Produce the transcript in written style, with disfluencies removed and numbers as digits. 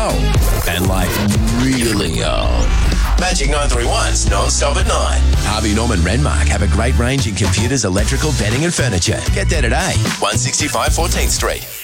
old. And like really old. Magic 931's non-stop at 9. Harvey Norman Renmark have a great range in computers, electrical, bedding and furniture. Get there today. 165 14th Street.